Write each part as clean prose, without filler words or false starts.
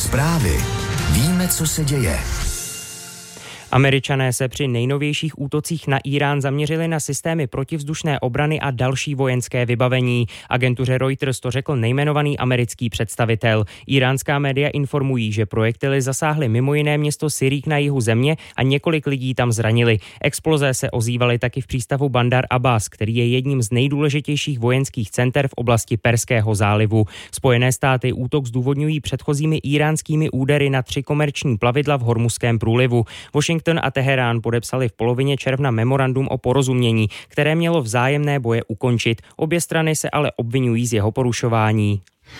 Zprávy. Víme, co se děje. Američané se při nejnovějších útocích na Írán zaměřili na systémy protivzdušné obrany a další vojenské vybavení. Agentuře Reuters to řekl nejmenovaný americký představitel. Íránská média informují, že projektily zasáhly mimo jiné město Sirík na jihu země a několik lidí tam zranili. Exploze se ozývaly taky v přístavu Bandar Abbas, který je jedním z nejdůležitějších vojenských center v oblasti Perského zálivu. Spojené státy útok zdůvodňují předchozími íránskými údery na 3 komerční plavidla v Hormuzském průlivu. Washington a Teherán podepsali v polovině června memorandum o porozumění, které mělo vzájemné boje ukončit. Obě strany se ale obvinují z jeho porušování.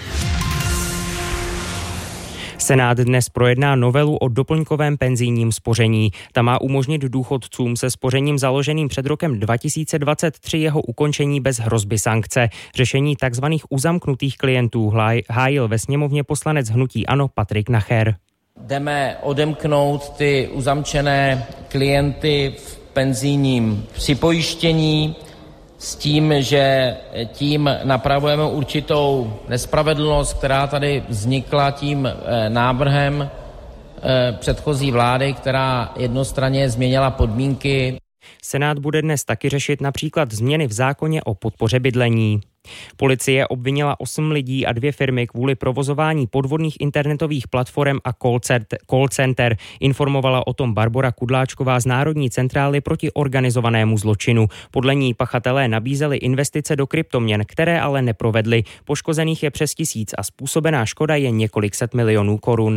Senát dnes projedná novelu o doplňkovém penzijním spoření. Ta má umožnit důchodcům se spořením založeným před rokem 2023 jeho ukončení bez hrozby sankce. Řešení tzv. Uzamknutých klientů hájil ve sněmovně poslanec hnutí ANO Patrik Nacher. Jdeme odemknout ty uzamčené klienty v penzijním připojištění s tím, že tím napravujeme určitou nespravedlnost, která tady vznikla tím návrhem předchozí vlády, která jednostranně změnila podmínky. Senát bude dnes taky řešit například změny v zákoně o podpoře bydlení. Policie obvinila 8 lidí a 2 firmy kvůli provozování podvodných internetových platform a call center. Informovala o tom Barbora Kudláčková z Národní centrály proti organizovanému zločinu. Podle ní pachatelé nabízeli investice do kryptoměn, které ale neprovedli. Poškozených je přes 1000 a způsobená škoda je několik set milionů korun.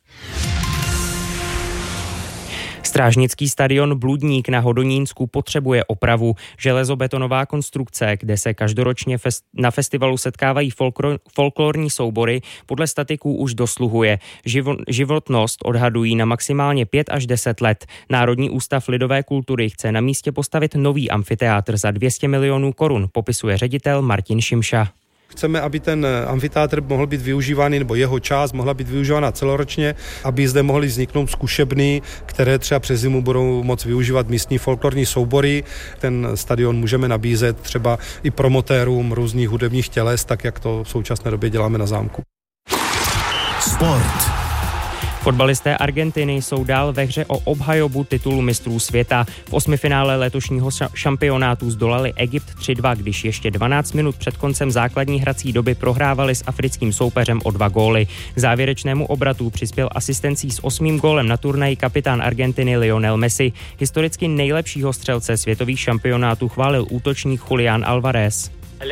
Strážnický stadion Bludník na Hodonínsku potřebuje opravu. Železobetonová konstrukce, kde se každoročně na festivalu setkávají folklorní soubory, podle statiků už dosluhuje. Životnost odhadují na maximálně 5 až 10 let. Národní ústav lidové kultury chce na místě postavit nový amfiteátr za 200 milionů korun, popisuje ředitel Martin Šimša. Chceme, aby ten amfiteátr mohl být využívaný, nebo jeho část mohla být využívána celoročně, aby zde mohly vzniknout zkušebny, které třeba přes zimu budou moct využívat místní folklorní soubory. Ten stadion můžeme nabízet třeba i promotérům různých hudebních těles, tak jak to v současné době děláme na zámku. Sport. Fotbalisté Argentiny jsou dál ve hře o obhajobu titulu mistrů světa. V 8finále letošního šampionátu zdolali Egypt 3-2, když ještě 12 minut před koncem základní hrací doby prohrávali s africkým soupeřem o 2 góly. K závěrečnému obratu přispěl asistencí s 8. gólem na turnaji kapitán Argentiny Lionel Messi. Historicky nejlepšího střelce světových šampionátů chválil útočník Julián Alvarez.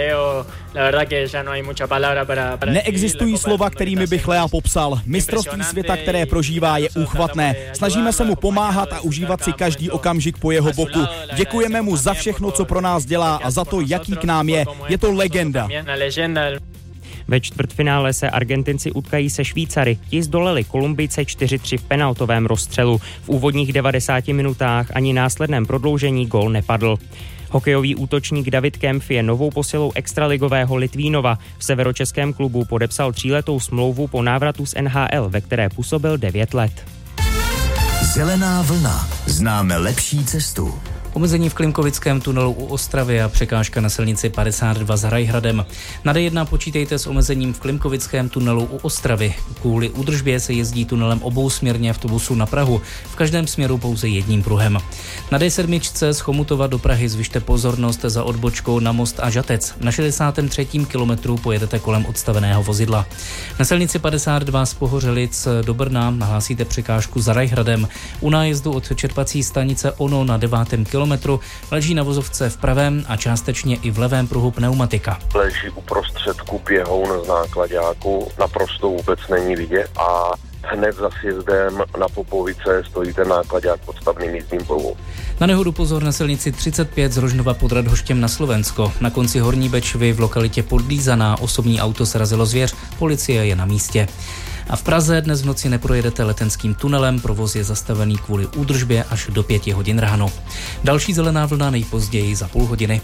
Neexistují slova, kterými bych Lea popsal. Mistrovství světa, které prožívá, je úchvatné. Snažíme se mu pomáhat a užívat si každý okamžik po jeho boku. Děkujeme mu za všechno, co pro nás dělá a za to, jaký k nám je. Je to legenda. Ve čtvrtfinále se Argentinci utkají se Švýcary. Ti zdolali Kolumbijce 4-3 v penaltovém rozstřelu. V úvodních 90 minutách ani následném prodloužení gól nepadl. Hokejový útočník David Kempf je novou posilou extraligového Litvínova. V severočeském klubu podepsal 3letou smlouvu po návratu z NHL, ve které působil 9 let. Zelená vlna. Známe lepší cestu. Omezení v Klimkovickém tunelu u Ostravy a překážka na silnici 52 s Hrajhradem. Na D1 počítejte s omezením v Klimkovickém tunelu u Ostravy. Kvůli údržbě se jezdí tunelem obousměrně autobusu na Prahu, v každém směru pouze jedním pruhem. Na D7 z Chomutova do Prahy zvyšte pozornost za odbočkou na Most a Žatec. Na 63. kilometru pojedete kolem odstaveného vozidla. Na silnici 52 z Pohořelic do Brna nahlásíte překážku za Hrajhradem. U nájezdu od čerpací stanice Ono na 9. kilometru leží na vozovce v pravém a částečně i v levém pruhu pneumatika. Leží uprostřed běhoun z náklaďáku, naprosto vůbec není vidět a hned za sjezdem na Popovice stojí ten náklaďák pod stavným jízdním pruhu. Na nehodu pozor na silnici 35 z Rožnova pod Radhoštěm na Slovensko. Na konci Horní Bečvy v lokalitě Podlízaná osobní auto srazilo zvěř, policie je na místě. A v Praze dnes v noci neprojedete Letenským tunelem, provoz je zastavený kvůli údržbě až do 5 hodin ráno. Další zelená vlna nejpozději za půl hodiny.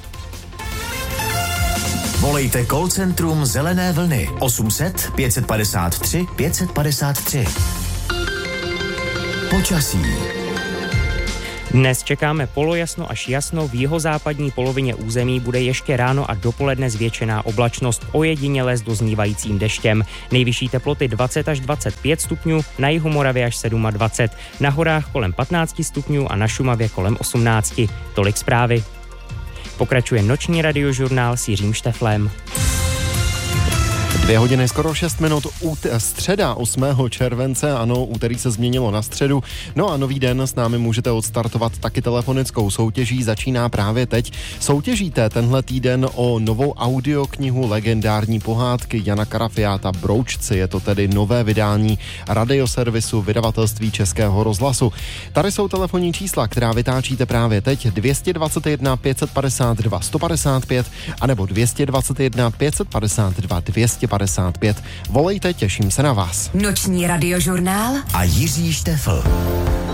Volejte call centrum Zelené vlny 800 553 553. Počasí. Dnes čekáme polojasno až jasno, v jihozápadní polovině území bude ještě ráno a dopoledne zvětšená oblačnost, ojediněle s doznívajícím deštěm. Nejvyšší teploty 20 až 25 stupňů, na jihu Moravy až 27, na horách kolem 15 stupňů a na Šumavě kolem 18. Tolik zprávy. Pokračuje noční radiožurnál s Jiřím Šteflem. 2 hodiny skoro 6 minut, středa 8. července, ano, úterý se změnilo na středu, no a nový den s námi můžete odstartovat taky telefonickou soutěží, začíná právě teď. Soutěžíte tenhle týden o novou audioknihu legendární pohádky Jana Karafiáta Broučci, je to tedy nové vydání radioservisu vydavatelství Českého rozhlasu. Tady jsou telefonní čísla, která vytáčíte právě teď, 221 552 155 anebo 221 552 255. Volejte, těším se na vás. Noční radiožurnál a Jiří Štefl.